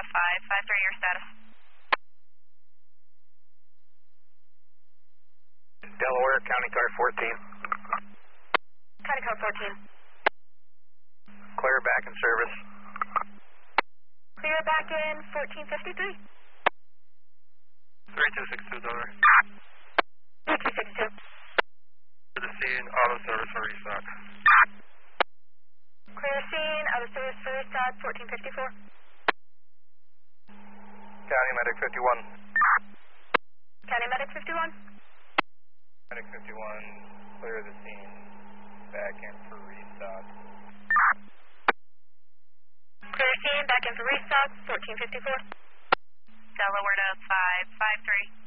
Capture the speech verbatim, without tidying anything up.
five five three, your status. Delaware, County Car fourteen. County Car fourteen. Clear back in service. Clear back in fourteen fifty-three. three two six two, Delaware. three two six two. To the scene, auto service for restock. Clear scene, out of service for restock, fourteen fifty-four. County Medic fifty-one. County Medic fifty-one. Medic fifty-one, clear the scene, back in for restock. Clear scene, back in for restock, fourteen fifty-four. Delaware to five five three.